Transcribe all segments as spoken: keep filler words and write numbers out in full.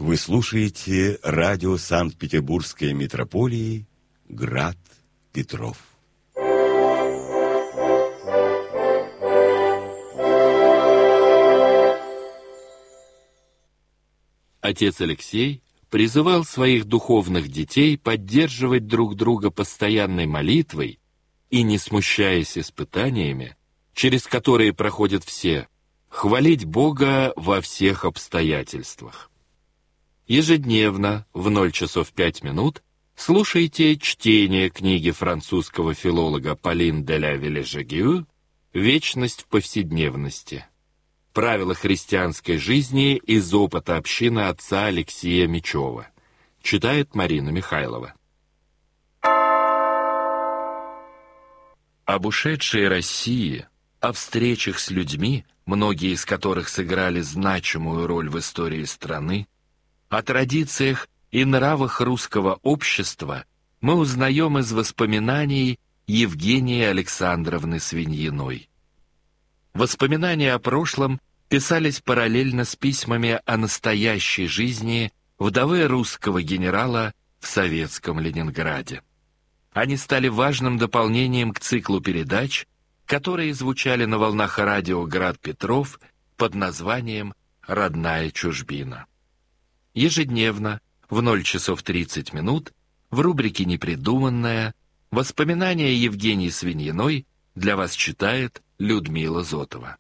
Вы слушаете радио Санкт-Петербургской митрополии «Град Петров». Отец Алексей призывал своих духовных детей поддерживать друг друга постоянной молитвой и, не смущаясь испытаниями, через которые проходят все, хвалить Бога во всех обстоятельствах. Ежедневно в ноль часов пять минут слушайте чтение книги французского филолога Полин де ла Виллежагю «Вечность в повседневности. Правила христианской жизни из опыта общины отца Алексея Мечева». Читает Марина Михайлова. Об ушедшей России, о встречах с людьми, многие из которых сыграли значимую роль в истории страны, о традициях и нравах русского общества мы узнаем из воспоминаний Евгении Александровны Свиньиной. Воспоминания о прошлом писались параллельно с письмами о настоящей жизни вдовы русского генерала в советском Ленинграде. Они стали важным дополнением к циклу передач, которые звучали на волнах радио «Град Петров» под названием «Родная чужбина». Ежедневно в ноль часов тридцать минут в рубрике «Непридуманное» воспоминания Евгении Свиньиной для вас читает Людмила Зотова.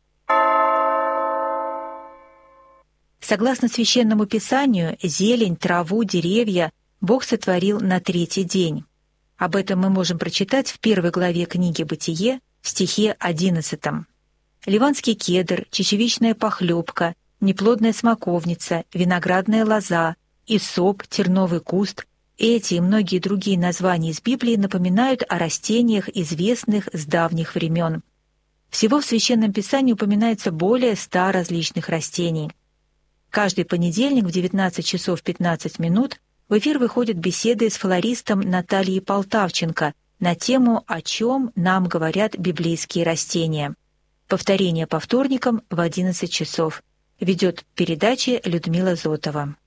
Согласно Священному Писанию, зелень, траву, деревья Бог сотворил на третий день. Об этом мы можем прочитать в первой главе книги «Бытие» в стихе одиннадцатом. Ливанский кедр, чечевичная похлебка, неплодная смоковница, виноградная лоза, исоп, терновый куст — эти и многие другие названия из Библии напоминают о растениях, известных с давних времен. Всего в Священном Писании упоминается более ста различных растений. Каждый понедельник в девятнадцать часов пятнадцать минут в эфир выходят беседы с флористом Натальей Полтавченко на тему «О чем нам говорят библейские растения». Повторение по вторникам в одиннадцать часов. Ведет передачи Людмила Зотова.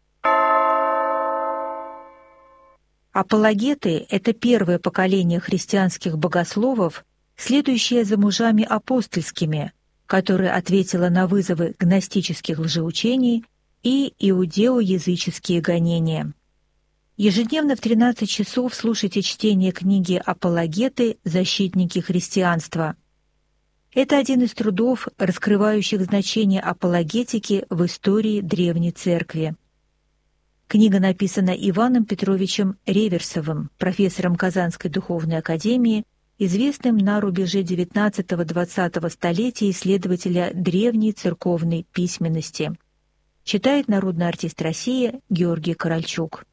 Апологеты — это первое поколение христианских богословов, следующее за мужами апостольскими, которое ответило на вызовы гностических лжеучений и иудео-языческие гонения. Ежедневно в тринадцать часов слушайте чтение книги «Апологеты. Защитники христианства». Это один из трудов, раскрывающих значение апологетики в истории Древней Церкви. Книга написана Иваном Петровичем Реверсовым, профессором Казанской духовной академии, известным на рубеже девятнадцатого-двадцатого столетия исследователя древней церковной письменности. Читает народный артист России Георгий Корольчук.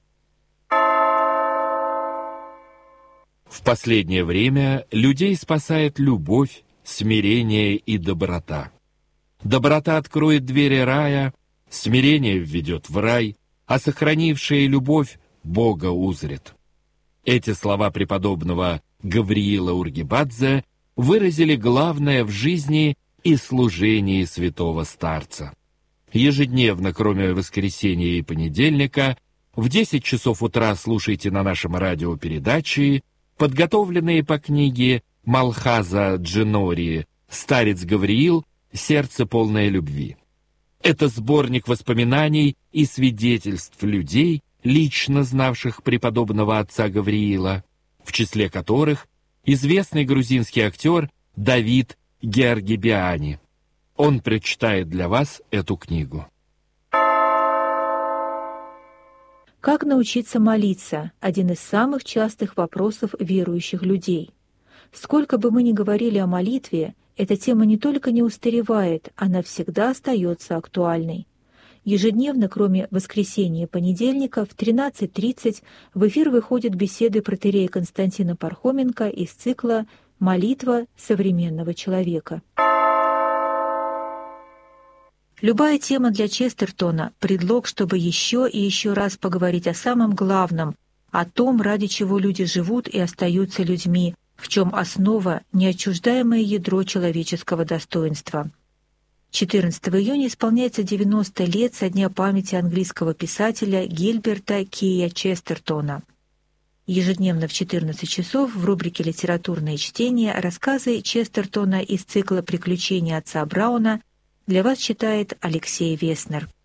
В последнее время людей спасает любовь, смирение и доброта. Доброта откроет двери рая, смирение введет в рай, а сохранившая любовь Бога узрит. Эти слова преподобного Гавриила Ургибадзе выразили главное в жизни и служении святого старца. Ежедневно, кроме воскресенья и понедельника, в десять часов утра слушайте на нашем радио передачи, подготовленные по книге Малхаза Джинори «Старец Гавриил. Сердце полное любви». Это сборник воспоминаний и свидетельств людей, лично знавших преподобного отца Гавриила, в числе которых известный грузинский актер Давид Георгибиани. Он прочитает для вас эту книгу. Как научиться молиться – один из самых частых вопросов верующих людей. Сколько бы мы ни говорили о молитве, эта тема не только не устаревает, она всегда остается актуальной. Ежедневно, кроме воскресенья и понедельника, в тринадцать тридцать в эфир выходят беседы протоиерея Константина Пархоменко из цикла «Молитва современного человека». Любая тема для Честертона – предлог, чтобы еще и еще раз поговорить о самом главном, о том, ради чего люди живут и остаются людьми, в чем основа – неотчуждаемое ядро человеческого достоинства. четырнадцатого июня исполняется девяносто лет со дня памяти английского писателя Гильберта Кея Честертона. Ежедневно в четырнадцать часов в рубрике «Литературные чтения» рассказы Честертона из цикла «Приключения отца Брауна» для вас читает Алексей Веснер.